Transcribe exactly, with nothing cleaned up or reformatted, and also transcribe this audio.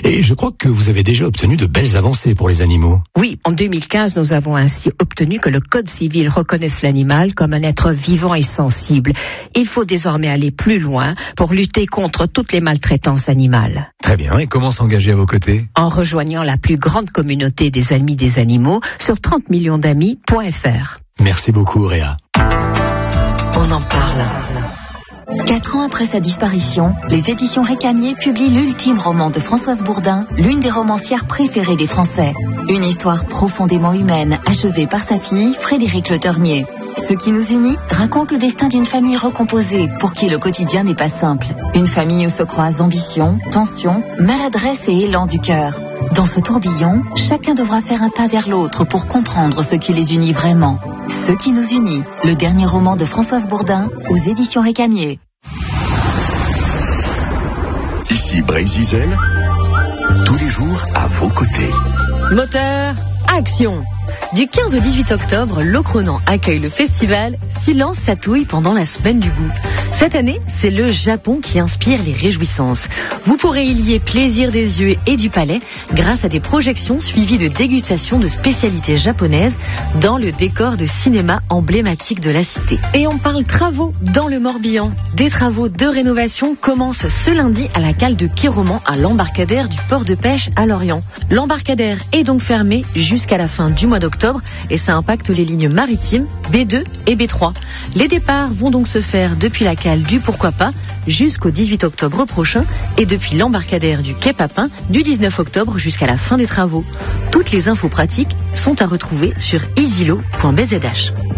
Et je crois que vous avez déjà obtenu de belles avancées pour les animaux. Oui, en deux mille quinze, nous avons ainsi obtenu que le Code civil reconnaisse l'animal comme un être vivant et sensible. Il faut désormais aller plus loin pour lutter contre toutes les maltraitances animales. Très bien, et comment s'engager à vos côtés? En rejoignant la plus grande communauté des amis des animaux sur trente millions d'amis point f r. Merci beaucoup, Réa. On en parle. Quatre ans après sa disparition, les éditions Récamier publient l'ultime roman de Françoise Bourdin, l'une des romancières préférées des Français. Une histoire profondément humaine, achevée par sa fille, Frédérique Le Ternier. Ce qui nous unit raconte le destin d'une famille recomposée, pour qui le quotidien n'est pas simple. Une famille où se croisent ambition, tension, maladresse et élan du cœur. Dans ce tourbillon, chacun devra faire un pas vers l'autre pour comprendre ce qui les unit vraiment. Ce qui nous unit, le dernier roman de Françoise Bourdin, aux éditions Récamier. Ici Brésil, tous les jours à vos côtés. Moteur, action! Du quinze au dix-huit octobre, Locronan accueille le festival Silence Satouille pendant la semaine du goût. Cette année, c'est le Japon qui inspire les réjouissances. Vous pourrez y lier plaisir des yeux et du palais grâce à des projections suivies de dégustations de spécialités japonaises dans le décor de cinéma emblématique de la cité. Et on parle travaux dans le Morbihan. Des travaux de rénovation commencent ce lundi à la cale de Quiroman à l'embarcadère du port de pêche à Lorient. L'embarcadère est donc fermé jusqu'à la fin du mois d'octobre et ça impacte les lignes maritimes B deux et B trois. Les départs vont donc se faire depuis la cale du Pourquoi pas jusqu'au dix-huit octobre prochain et depuis l'embarcadère du Quai Papin du dix-neuf octobre jusqu'à la fin des travaux. Toutes les infos pratiques sont à retrouver sur easylo point b z h.